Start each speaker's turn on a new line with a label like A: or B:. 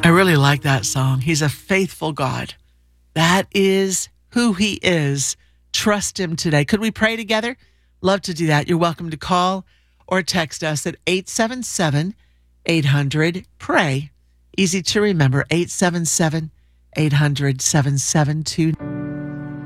A: I really like that song. He's a faithful God. That is who he is. Trust him today. Could we pray together? Love to do that. You're welcome to call or text us at 877-800-PRAY. Easy to remember, 877-800-7729.